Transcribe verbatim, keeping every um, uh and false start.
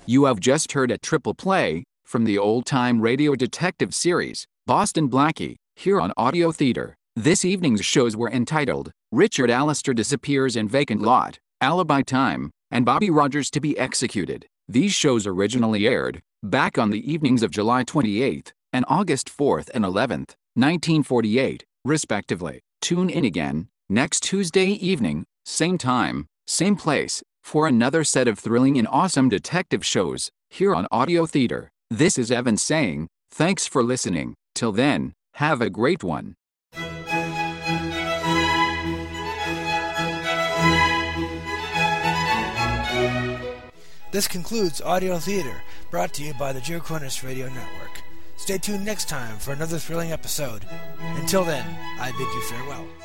You have just heard a triple play from the old-time radio detective series, Boston Blackie, here on Audio Theater. This evening's shows were entitled Richard Allister Disappears in Vacant Lot, Alibi Time, and Bobby Rogers to be Executed. These shows originally aired back on the evenings of July twenty-eighth and August fourth and eleventh, nineteen forty-eight, respectively. Tune in again next Tuesday evening, same time, same place, for another set of thrilling and awesome detective shows here on Audio Theater. This is Evan saying, thanks for listening. Till then, have a great one. This concludes Audio Theater, brought to you by the Joe Cornish Radio Network. Stay tuned next time for another thrilling episode. Until then, I bid you farewell.